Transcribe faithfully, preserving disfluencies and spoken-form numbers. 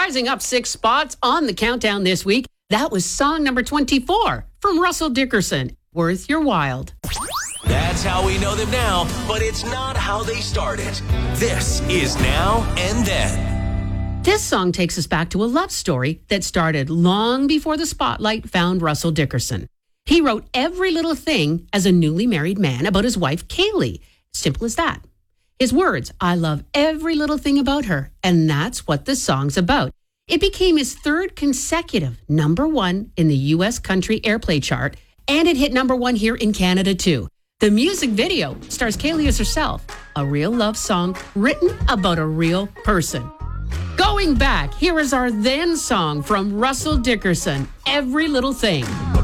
Rising up six spots on the countdown this week, that was song number twenty-four from Russell Dickerson, Worth Your While. That's how we know them now, but it's not how they started. This is Now and Then. This song takes us back to a love story that started long before the spotlight found Russell Dickerson. He wrote every little thing as a newly married man about his wife, Kaylee. Simple as that. His words, I love every little thing about her, and that's what the song's about. It became his third consecutive number one in the U S country airplay chart, and it hit number one here in Canada too. The music video stars Kaylee as herself, a real love song written about a real person. Going back, here is our then song from Russell Dickerson, Every Little Thing.